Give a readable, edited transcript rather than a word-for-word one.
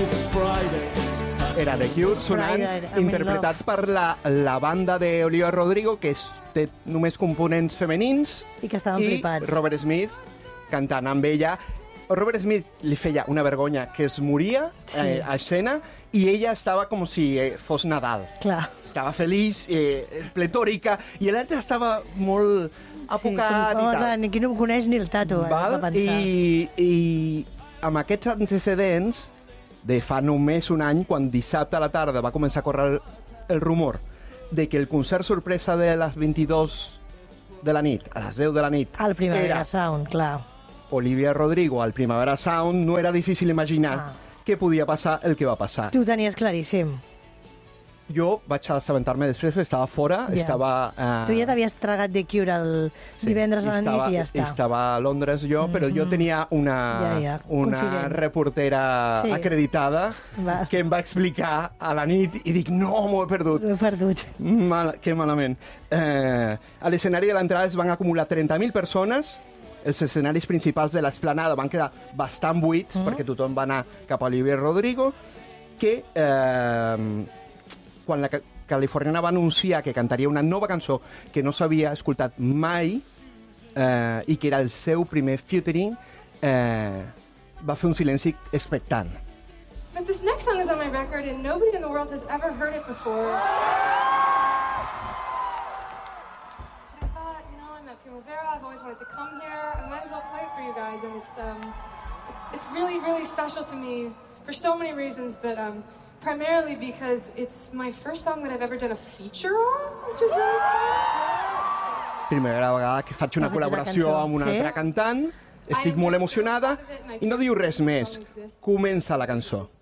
Era The Cure sonant, interpretat per la banda d'Olivia Rodrigo, que té només components femenins, I que estaven flipats. I Robert Smith cantant amb ella. Robert Smith li feia una vergonya que es moria a escena i ella estava com si fos Nadal. Clar. Estava feliç, pletòrica, i l'altre estava molt apocat i tal. Aquí no em coneix ni el tato, va pensar. I amb aquests antecedents de fa només un any, quan dissabte a la tarda va començar a córrer el rumor de que el concert sorpresa de les 22 de la nit, a les 10 de la nit, al Primavera Sound, clar. Olivia Rodrigo al Primavera Sound, no era difícil imaginar que podia passar el que va passar. Tu ho tenies claríssim. Jo vaig assabentar-me després, perquè estava fora, estava... Tu ja t'havies tragat The Cure el divendres a la nit i ja està. Estava a Londres jo, però jo tenia una reportera acreditada que em va explicar a la nit i dic, no, m'ho he perdut. M'ho he perdut. Que malament. A l'escenari de l'entrada es van acumular 30.000 persones, els escenaris principals de l'esplanada van quedar bastant buits, perquè tothom va anar cap a Olivia Rodrigo, que... quan la californiana va anunciar que cantaria una nova cançó que no s'havia escoltat mai i que era el seu primer featuring, va fer un silenci expectant. But this next song is on my record and nobody in the world has ever heard it before. I thought, I'm at Primavera, I've always wanted to come here, I might as well play it for you guys, and it's really, really special to me for so many reasons, but primarily because it's my first song that I've ever done a feature on, which is really exciting. Primera vegada que faig una col·laboració amb una altra cantant, estic molt emocionada i no diu res més. Comença la cançó.